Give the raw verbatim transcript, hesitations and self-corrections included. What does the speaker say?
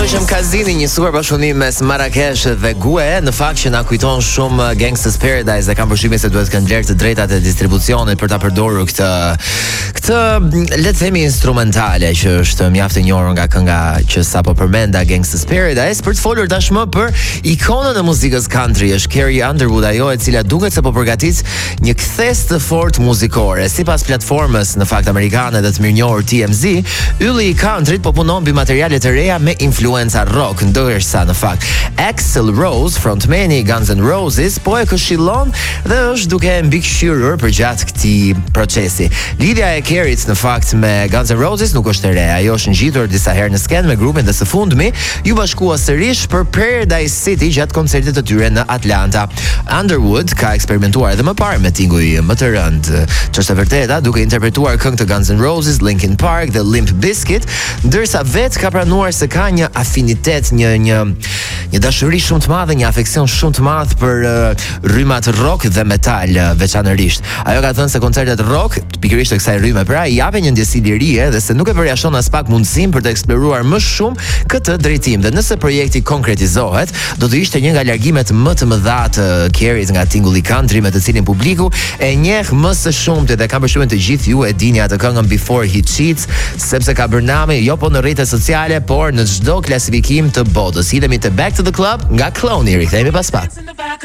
Ishim Kazini, njësuar bashkëpunim mes Marrakesh dhe Gue, në fakt që na kujton shumë Gangsta's Paradise dhe kam përshtypjen se duhet të kenë vlerë të drejtat e distribucionit për ta përdorur këtë këtë le të themi instrumentale që është mjaft e njohur nga kënga që sapo përmenda Gangsta's Paradise, për të folur tashmë për ikonën e muzikës country, është Carrie Underwood, ajo e cila duket se po përgatit një kthes të fortë muzikore. Sipas platformës në fakt amerikane dhe të mirënjohur T M Z, ylli i countryt po punon mbi materiale të reja me influenca rock, ndërsa në fakt Axl Rose, frontmani i Guns N' Roses, po e këshillon dhe është duke e mbikëqyrur përgjatë këtij procesi. Lidhja e Carrie në fakt me Guns N' Roses nuk është e re, ajo është ngjitur disa herë në skenë me grupin dhe së fundmi ju bashkua sërish për Paradise City gjatë koncertit të tyre në Atlanta. Underwood ka eksperimentuar edhe më parë me tinguj më të rëndë, ç'është e vërteta, duke interpretuar këngë të Guns N' Roses, Linkin Park dhe Limp Bizkit, ndërsa vet ka pranuar se ka një afinitet, një një një dashuri shumë të madhe, një afeksion shumë të madh për uh, rrymat rock dhe metal uh, veçanërisht. Ajo ka thënë se koncertet rock, pikërisht të kësaj rryme pra, i japin një ndjesi lirie dhe se nuk e përjashton as pak mundësinë për të eksploruar më shumë këtë drejtim. Dhe nëse projekti konkretizohet, do të ishte një nga largimet më të mëdha të Carrie nga tingulli country me të cilin publiku e njeh më së shumti dhe kam përshtypjen të gjithë ju e dini atë këngën Before He Cheats, sepse ka bërë nami jo po në rrjetet sociale, por në çdo klasifikim të botës. Hidhemi te Back to the Club nga Clowny, rikthehemi pas pak.